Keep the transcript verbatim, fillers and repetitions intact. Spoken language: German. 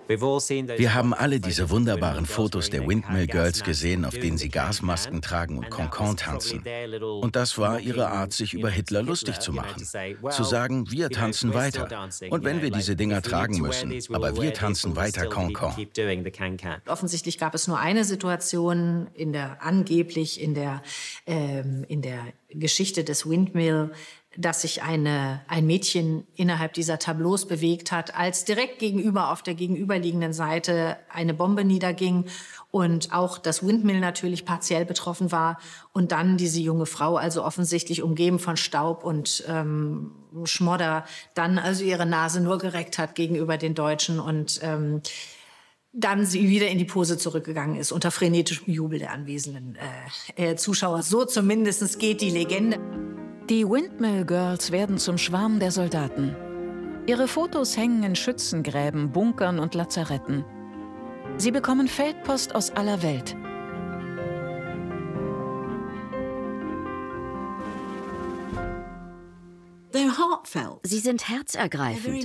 Wir haben alle diese wunderbaren Fotos der Windmill Girls gesehen, auf denen sie Gasmasken tragen und Cancan tanzen. Und das war ihre Art, sich über Hitler lustig zu machen. Zu sagen, wir tanzen weiter. Und wenn wir diese Dinger tragen müssen, aber wir tanzen weiter Cancan. Offensichtlich gab es nur eine Situation in der angeblich in der, ähm, in der Geschichte des Windmill, dass sich eine, ein Mädchen innerhalb dieser Tableaus bewegt hat, als direkt gegenüber auf der gegenüberliegenden Seite eine Bombe niederging und auch das Windmill natürlich partiell betroffen war und dann diese junge Frau, also offensichtlich umgeben von Staub und ähm, Schmodder, dann also ihre Nase nur gereckt hat gegenüber den Deutschen und ähm, dann sie wieder in die Pose zurückgegangen ist, unter frenetischem Jubel der anwesenden äh, äh, Zuschauer. So zumindest geht die Legende. Die Windmill Girls werden zum Schwarm der Soldaten. Ihre Fotos hängen in Schützengräben, Bunkern und Lazaretten. Sie bekommen Feldpost aus aller Welt. Sie sind herzergreifend.